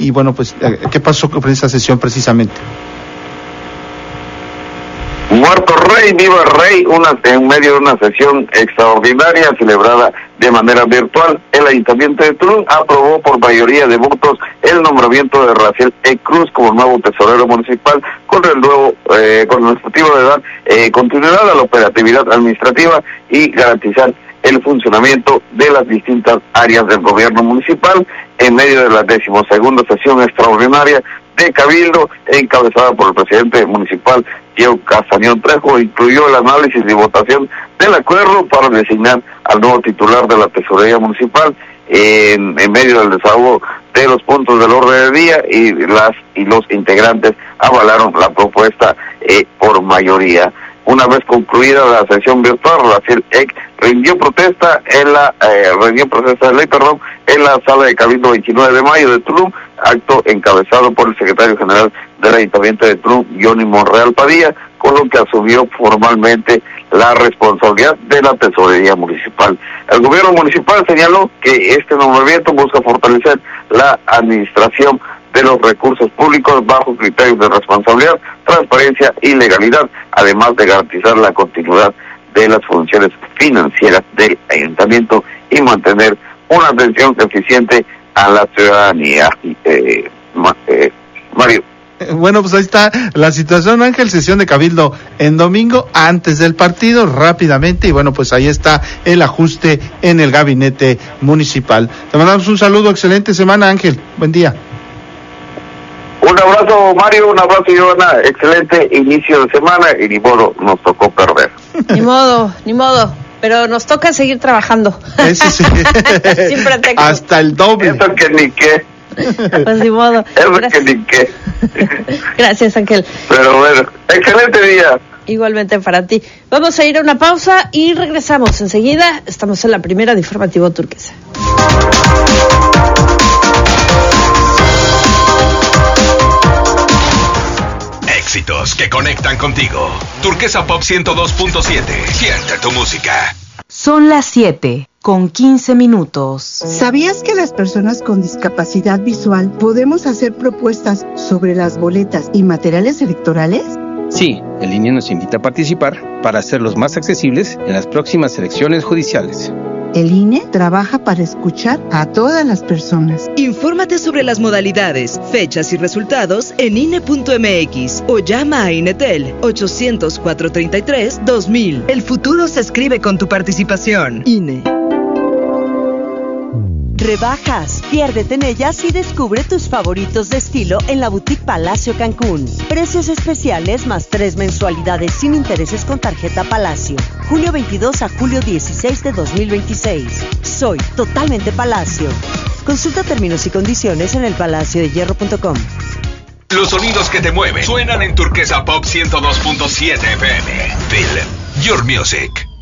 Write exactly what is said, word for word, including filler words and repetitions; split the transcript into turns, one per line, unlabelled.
y bueno, pues, ¿qué pasó con esa sesión precisamente?
Muerto Rey, viva el Rey, una, en medio de una sesión extraordinaria celebrada de manera virtual, el Ayuntamiento de Tulum aprobó por mayoría de votos el nombramiento de Raciel E. Cruz como nuevo tesorero municipal, con el nuevo, eh, con el objetivo de dar eh, continuidad a la operatividad administrativa y garantizar el funcionamiento de las distintas áreas del gobierno municipal en medio de la decimosegunda sesión extraordinaria de Cabildo, encabezada por el presidente municipal Diego Castañón Trejo. Incluyó el análisis y votación del acuerdo para designar al nuevo titular de la tesorería municipal en, en medio del desahogo de los puntos del orden del día, y las y los integrantes avalaron la propuesta eh, por mayoría. Una vez concluida la sesión virtual, Raciel Eck rindió protesta en la eh, rindió protesta de ley, perdón, en la sala de Cabildo veintinueve de mayo de Tulum, acto encabezado por el secretario general del Ayuntamiento de Tulum, Johnny Monreal Padilla, con lo que asumió formalmente la responsabilidad de la tesorería municipal. El gobierno municipal señaló que este nombramiento busca fortalecer la administración de los recursos públicos bajo criterios de responsabilidad, transparencia y legalidad, además de garantizar la continuidad de las funciones financieras del ayuntamiento y mantener una atención eficiente a la ciudadanía. Eh, eh, Mario.
Bueno, pues ahí está la situación, Ángel. Sesión de Cabildo en domingo, antes del partido, rápidamente, y bueno, pues ahí está el ajuste en el gabinete municipal. Te mandamos un saludo, excelente semana, Ángel. Buen día.
Un abrazo, Mario, un abrazo, Joana, excelente inicio de semana, y ni modo, nos tocó perder.
Ni modo, ni modo, pero nos toca seguir trabajando.
Eso sí.
Sin pretexto.
Hasta el doble.
Eso que ni qué.
Pues ni modo.
Eso
Gracias.
que ni qué.
Gracias, Ángel.
Pero bueno, excelente día.
Igualmente para ti. Vamos a ir a una pausa y regresamos enseguida. Estamos en la primera de Informativo Turquesa.
Éxitos que conectan contigo. Turquesa Pop ciento dos punto siete. Siente tu música.
Son las siete con quince minutos.
¿Sabías que las personas con discapacidad visual podemos hacer propuestas sobre las boletas y materiales electorales?
Sí, el I N E nos invita a participar para hacerlos más accesibles en las próximas elecciones judiciales.
El I N E trabaja para escuchar a todas las personas.
Infórmate sobre las modalidades, fechas y resultados en I N E punto M X o llama a Inetel ochocientos, cuatrocientos treinta y tres, dos mil. El futuro se escribe con tu participación. I N E.
Rebajas, piérdete en ellas y descubre tus favoritos de estilo en la Boutique Palacio Cancún. Precios especiales más tres mensualidades sin intereses con tarjeta Palacio. Junio veintidós a julio dieciséis de dos mil veintiséis. Soy totalmente Palacio. Consulta términos y condiciones en el palacio de hierro punto com.
Los sonidos que te mueven suenan en Turquesa Pop ciento dos punto siete F M. Feel your music.